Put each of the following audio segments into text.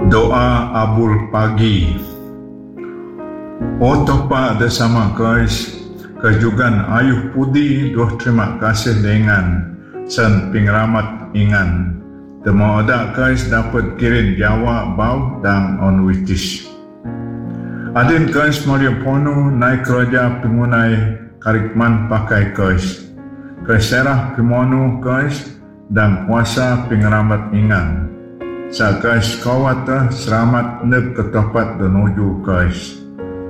Doa Abul Pagi. O Topa bersama guys, kejugan ayuh pudi doh terima kasih dengan sen pingramat ingan. Temo ada guys dapat kirim jawab bau dan onwitis. Adin guys Maria Pono naik kerja pengunai karikman pakai guys. Keserah pimono guys dan kuasa pingramat ingan. Sa guys kawat selamat neb ke tempat menuju guys.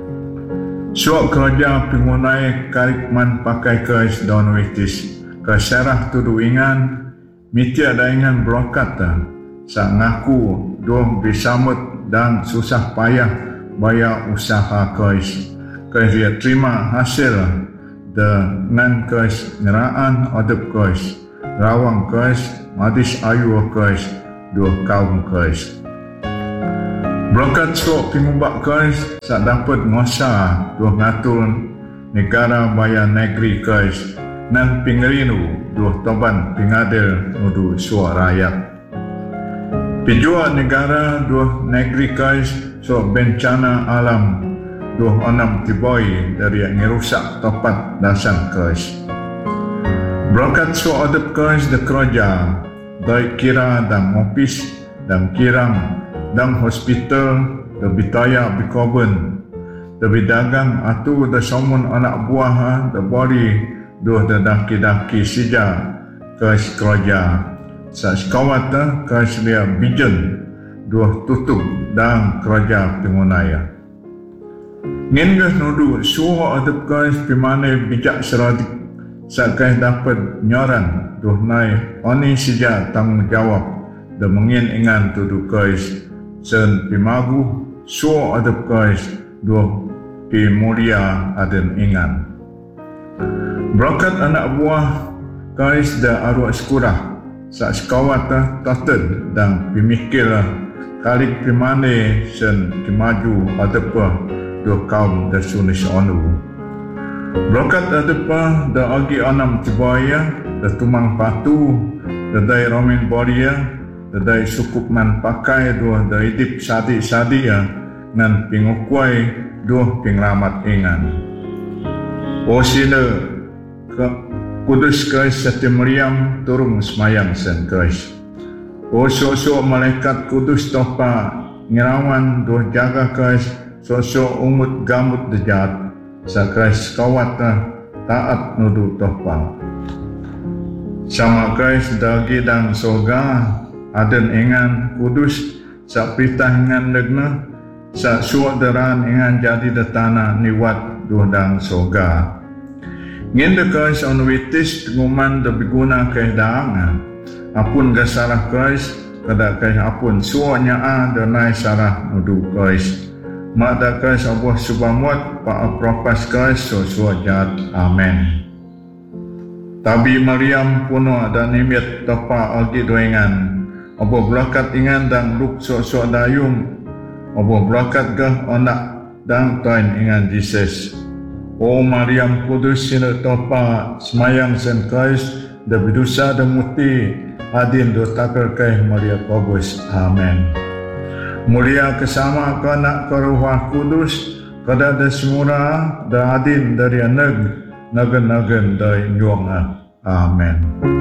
Suak kerja pengunai karikman pakai guys dan witis. Keserah tudu ingan mitia daingan blokat sa ngaku doh bisamut dan susah payah bayar usaha guys. Dia terima hasil dengan guys ngeraan adab guys. Rawang guys madis ayu guys. Dua kaum guys. Blokat suak pengubak guys sak dapat ngosa dua ngatur negara bayar negeri guys nan pingerinu dua toban pingadil nudu suak rakyat. Pijua negara dua negeri guys suak bencana alam dua onam tiboi dari yang ngerusak topat dasan guys. Blokat suak adab guys de kerja dari kira dan ofis dan kirang dan hospital lebih taya bikoben lebih dagang atu da somun anak buah da bori doh da daki-daki sija kes kerja sa sekawat kes dia bijen doh tutup dan kerja pengunaya ngin nudu suha adab kes pimane bijak seradik sakai dapat nyoran doh nai oni sija tanggungjawab da mengin ingan tudu guys sen pimagu so adab guys doh pi mulia aden ingan. Berkat anak buah guys da arwah sekurah sak sekawat taten dan pimikir kalik pimane sen kimaju adab doh kaum da sunis onu. Berkat adapa da agi anam cibaya da tumang patu da dai romin boria da dai sukup man pakai dua da idip sadi-sadi ngan pingukwai dua pingramat ingan. O sila kudus guys sati Maryam turun semayang sen guys. O sosok malaikat kudus topa ngirawan dua jaga guys sosok umut gamut dejat sa guys kawat taat nudu topa. Sama guys dagi dan soga aden ingan kudus sa pitah ingan legna sa suadaran ingan jadi de tanah niwat duh dan soga. Ngin de guys on witis nguman de biguna kay daang apun ga sarah guys kada kay apun suanya de nai sarah nudu guys. Mada guys Allah subhamut pa apropas guys so suajat amen. Tabi Maryam puno dan nimit topa agi doengan. Abo blakat ingan dan luk so dayung. Abo blakat gah onak dan toin ingan Jesus. O Maryam kudus sina topa semayang sen guys da bidusa da muti adin do takar kai Maria Kobus amen. Mulia kesama kanak keruah kudus kada da semura da adin dari nagen dari nyuang amen.